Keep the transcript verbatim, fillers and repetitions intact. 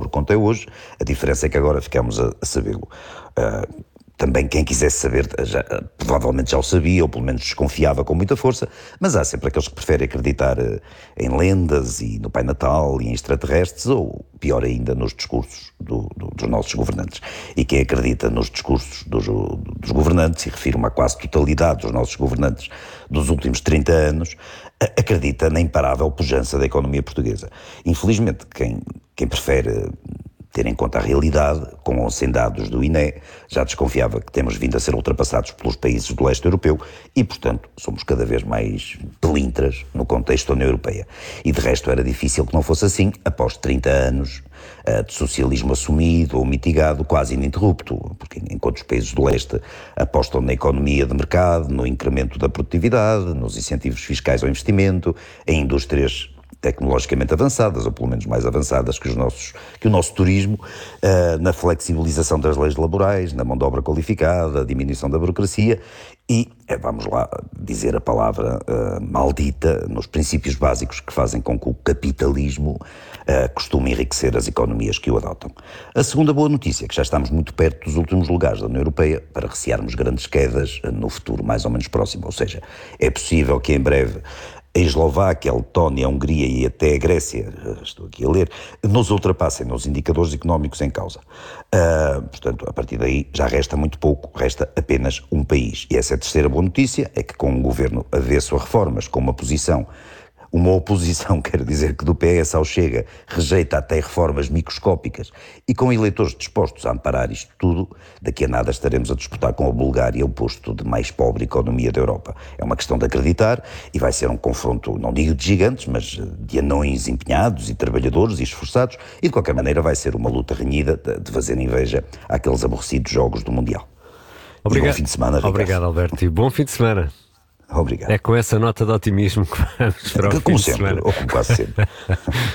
sobre o quanto é hoje. A diferença é que agora ficamos a, a sabê-lo. Uh, Também quem quisesse saber, já, provavelmente já o sabia, ou pelo menos desconfiava com muita força, mas há sempre aqueles que preferem acreditar uh, em lendas e no Pai Natal e em extraterrestres, ou pior ainda, nos discursos do, do, dos nossos governantes. E quem acredita nos discursos dos, dos governantes, e refiro-me à quase totalidade dos nossos governantes dos últimos trinta anos, acredita na imparável pujança da economia portuguesa. Infelizmente, quem, quem prefere ter em conta a realidade, com ou sem dados do I N E, já desconfiava que temos vindo a ser ultrapassados pelos países do leste europeu e, portanto, somos cada vez mais pelintras no contexto da União Europeia. E, de resto, era difícil que não fosse assim, após trinta anos uh, de socialismo assumido ou mitigado, quase ininterrupto, porque enquanto os países do leste apostam na economia de mercado, no incremento da produtividade, nos incentivos fiscais ao investimento, em indústrias tecnologicamente avançadas, ou pelo menos mais avançadas que, os nossos, que o nosso turismo, uh, na flexibilização das leis laborais, na mão de obra qualificada, diminuição da burocracia e, é, vamos lá dizer a palavra uh, maldita, nos princípios básicos que fazem com que o capitalismo uh, costume enriquecer as economias que o adotam. A segunda boa notícia é que já estamos muito perto dos últimos lugares da União Europeia para recearmos grandes quedas no futuro mais ou menos próximo, ou seja, é possível que em breve a Eslováquia, a Letónia, a Hungria e até a Grécia, estou aqui a ler, nos ultrapassem nos indicadores económicos em causa. Uh, portanto, a partir daí já resta muito pouco, resta apenas um país. E essa é a terceira boa notícia, é que com um governo avesso a reformas, com uma posição, uma oposição, quero dizer, que do P S ao Chega rejeita até reformas microscópicas e com eleitores dispostos a amparar isto tudo, daqui a nada estaremos a disputar com a Bulgária o posto de mais pobre economia da Europa. É uma questão de acreditar e vai ser um confronto, não digo de gigantes, mas de anões empenhados e trabalhadores e esforçados e de qualquer maneira vai ser uma luta renhida de fazer inveja àqueles aborrecidos jogos do Mundial. Obrigado. E bom fim de semana, Ricardo. Obrigado, Alberto, e bom fim de semana. Obrigado. É com essa nota de otimismo que vamos para o Como fim sempre, de semana. ou como quase sempre.